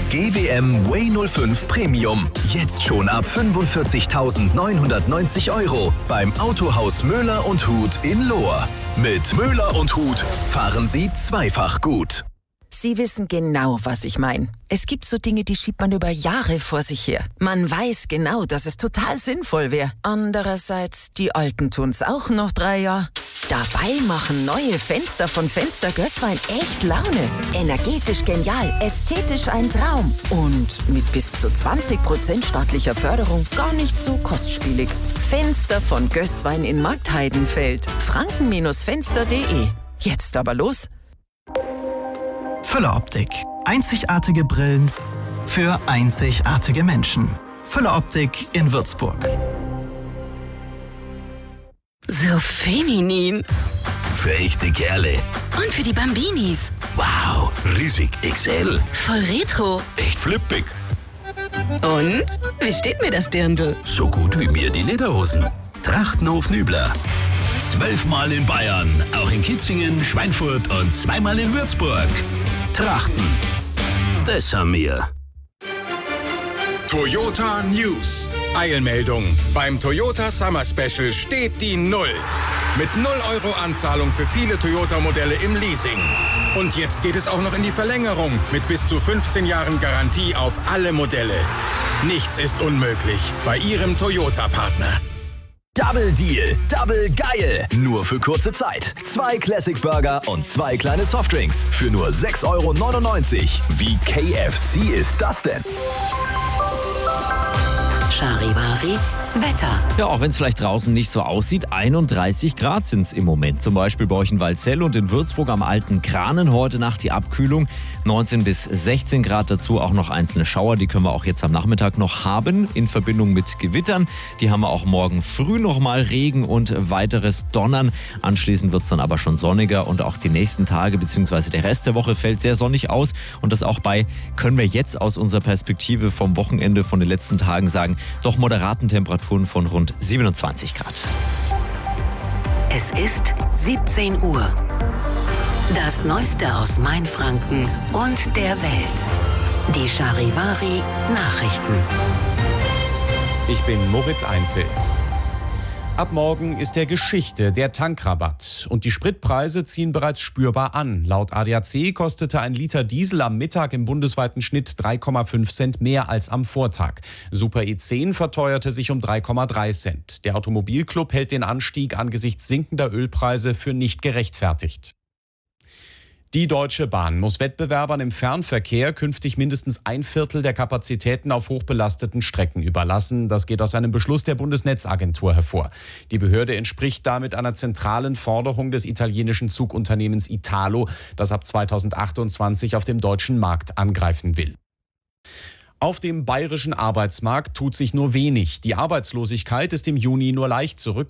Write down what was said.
GWM Way 05 Premium. Jetzt schon ab 45.990 € beim Autohaus Möller & Huth in Lohr. Mit Möller & Huth fahren Sie zweifach gut. Sie wissen genau, was ich meine. Es gibt so Dinge, die schiebt man über Jahre vor sich her. Man weiß genau, dass es total sinnvoll wäre. Andererseits, die Alten tun's auch noch 3 Jahre. Dabei machen neue Fenster von Fenster Gößwein echt Laune. Energetisch genial, ästhetisch ein Traum. Und mit bis zu 20% staatlicher Förderung gar nicht so kostspielig. Fenster von Gößwein in Marktheidenfeld. franken-fenster.de. Jetzt aber los. Füller Optik. Einzigartige Brillen für einzigartige Menschen. Füller Optik in Würzburg. So feminin. Für echte Kerle. Und für die Bambinis. Wow, riesig XL. Voll retro. Echt flippig. Und? Wie steht mir das Dirndl? So gut wie mir die Lederhosen. Trachtenhof Nübler. 12-mal in Bayern, auch in Kitzingen, Schweinfurt und 2-mal in Würzburg. Trachten. Das haben wir. Toyota News. Eilmeldung. Beim Toyota Summer Special steht die 0. Mit 0 € Anzahlung für viele Toyota-Modelle im Leasing. Und jetzt geht es auch noch in die Verlängerung mit bis zu 15 Jahren Garantie auf alle Modelle. Nichts ist unmöglich bei Ihrem Toyota-Partner. Double Deal, Double geil. Nur für kurze Zeit. 2 Classic Burger und 2 kleine Softdrinks für nur 6,99 €. Wie KFC ist das denn? Charivari Wetter. Ja, auch wenn es vielleicht draußen nicht so aussieht, 31 Grad sind es im Moment. Zum Beispiel bei euch in Waldsell und in Würzburg am Alten Kranen. Heute Nacht die Abkühlung 19 bis 16 Grad. Dazu auch noch einzelne Schauer. Die können wir auch jetzt am Nachmittag noch haben in Verbindung mit Gewittern. Die haben wir auch morgen früh nochmal Regen und weiteres Donnern. Anschließend wird es dann aber schon sonniger und auch die nächsten Tage bzw. der Rest der Woche fällt sehr sonnig aus. Und das auch bei, können wir jetzt aus unserer Perspektive vom Wochenende von den letzten Tagen sagen, doch moderaten Temperaturen von rund 27 Grad. Es ist 17 Uhr. Das Neueste aus Mainfranken und der Welt. Die Charivari Nachrichten. Ich bin Moritz Einzel. Ab morgen ist der Geschichte der Tankrabatt und die Spritpreise ziehen bereits spürbar an. Laut ADAC kostete ein Liter Diesel am Mittag im bundesweiten Schnitt 3,5 Cent mehr als am Vortag. Super E10 verteuerte sich um 3,3 Cent. Der Automobilclub hält den Anstieg angesichts sinkender Ölpreise für nicht gerechtfertigt. Die Deutsche Bahn muss Wettbewerbern im Fernverkehr künftig mindestens 1/4 der Kapazitäten auf hochbelasteten Strecken überlassen. Das geht aus einem Beschluss der Bundesnetzagentur hervor. Die Behörde entspricht damit einer zentralen Forderung des italienischen Zugunternehmens Italo, das ab 2028 auf dem deutschen Markt angreifen will. Auf dem bayerischen Arbeitsmarkt tut sich nur wenig. Die Arbeitslosigkeit ist im Juni nur leicht zurück.